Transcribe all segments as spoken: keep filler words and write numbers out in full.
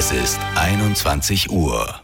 Es ist einundzwanzig Uhr.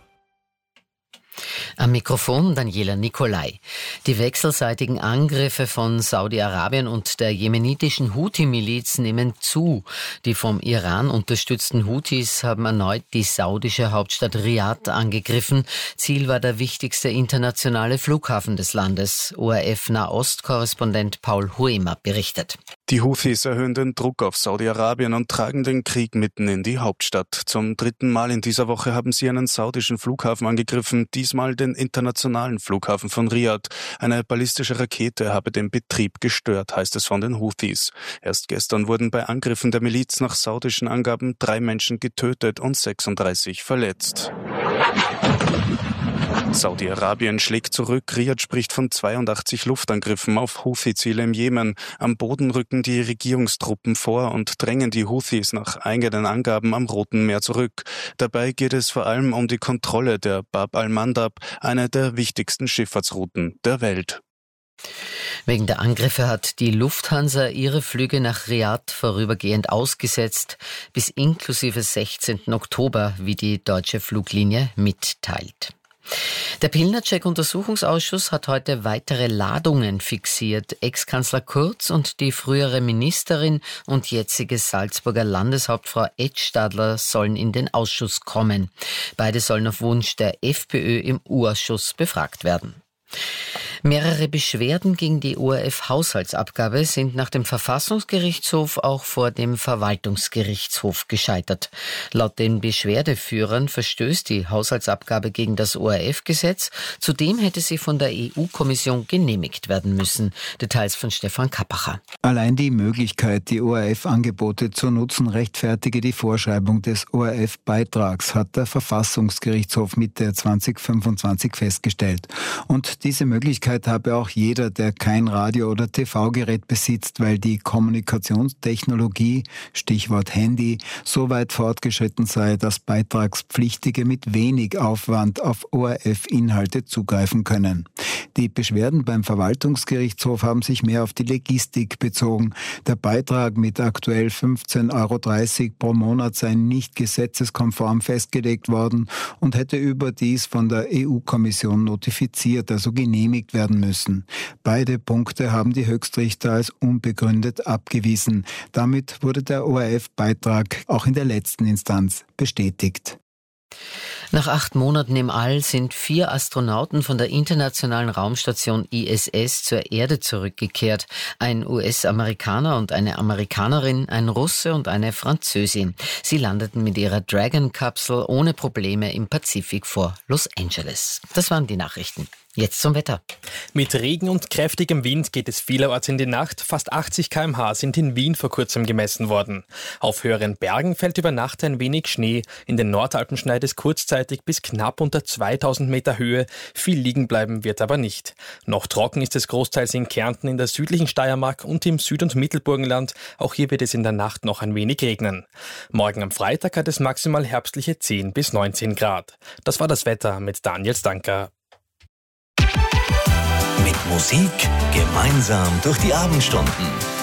Am Mikrofon Daniela Nicolai. Die wechselseitigen Angriffe von Saudi-Arabien und der jemenitischen Houthi-Miliz nehmen zu. Die vom Iran unterstützten Houthis haben erneut die saudische Hauptstadt Riad angegriffen. Ziel war der wichtigste internationale Flughafen des Landes. O R F-Nahost-Korrespondent Paul Huemer berichtet. Die Houthis erhöhen den Druck auf Saudi-Arabien und tragen den Krieg mitten in die Hauptstadt. Zum dritten Mal in dieser Woche haben sie einen saudischen Flughafen angegriffen, diesmal den internationalen Flughafen von Riad. Eine ballistische Rakete habe den Betrieb gestört, heißt es von den Houthis. Erst gestern wurden bei Angriffen der Miliz nach saudischen Angaben drei Menschen getötet und sechsunddreißig verletzt. Saudi-Arabien schlägt zurück. Riad spricht von zweiundachtzig Luftangriffen auf Houthi-Ziele im Jemen. Am Boden rücken die Regierungstruppen vor und drängen die Houthis nach eigenen Angaben am Roten Meer zurück. Dabei geht es vor allem um die Kontrolle der Bab al-Mandab, einer der wichtigsten Schifffahrtsrouten der Welt. Wegen der Angriffe hat die Lufthansa ihre Flüge nach Riad vorübergehend ausgesetzt, bis inklusive sechzehnten Oktober, wie die deutsche Fluglinie mitteilt. Der Pilnacek-Untersuchungsausschuss hat heute weitere Ladungen fixiert. Ex-Kanzler Kurz und die frühere Ministerin und jetzige Salzburger Landeshauptfrau Edstadler sollen in den Ausschuss kommen. Beide sollen auf Wunsch der FPÖ im U-Ausschuss befragt werden. Mehrere Beschwerden gegen die O R F-Haushaltsabgabe sind nach dem Verfassungsgerichtshof auch vor dem Verwaltungsgerichtshof gescheitert. Laut den Beschwerdeführern verstößt die Haushaltsabgabe gegen das O R F-Gesetz. Zudem hätte sie von der E U-Kommission genehmigt werden müssen. Details von Stefan Kappacher. Allein die Möglichkeit, die O R F-Angebote zu nutzen, rechtfertige die Vorschreibung des O R F-Beitrags, hat der Verfassungsgerichtshof Mitte zweitausendfünfundzwanzig festgestellt. Und diese Möglichkeit habe auch jeder, der kein Radio- oder T V-Gerät besitzt, weil die Kommunikationstechnologie, Stichwort Handy, so weit fortgeschritten sei, dass Beitragspflichtige mit wenig Aufwand auf O R F-Inhalte zugreifen können. Die Beschwerden beim Verwaltungsgerichtshof haben sich mehr auf die Logistik bezogen. Der Beitrag mit aktuell fünfzehn Euro dreißig pro Monat sei nicht gesetzeskonform festgelegt worden und hätte überdies von der E U-Kommission notifiziert, also genehmigt werden müssen. Beide Punkte haben die Höchstrichter als unbegründet abgewiesen. Damit wurde der O R F-Beitrag auch in der letzten Instanz bestätigt. Nach acht Monaten im All sind vier Astronauten von der internationalen Raumstation I S S zur Erde zurückgekehrt. Ein U S-Amerikaner und eine Amerikanerin, ein Russe und eine Französin. Sie landeten mit ihrer Dragon-Kapsel ohne Probleme im Pazifik vor Los Angeles. Das waren die Nachrichten. Jetzt zum Wetter. Mit Regen und kräftigem Wind geht es vielerorts in die Nacht. Fast achtzig Kilometer pro Stunde sind in Wien vor kurzem gemessen worden. Auf höheren Bergen fällt über Nacht ein wenig Schnee. In den Nordalpen schneit es kurzzeitig bis knapp unter zweitausend Meter Höhe. Viel liegen bleiben wird aber nicht. Noch trocken ist es großteils in Kärnten, in der südlichen Steiermark und im Süd- und Mittelburgenland. Auch hier wird es in der Nacht noch ein wenig regnen. Morgen am Freitag hat es maximal herbstliche zehn bis neunzehn Grad. Das war das Wetter mit Daniel Stanker. Mit Musik gemeinsam durch die Abendstunden.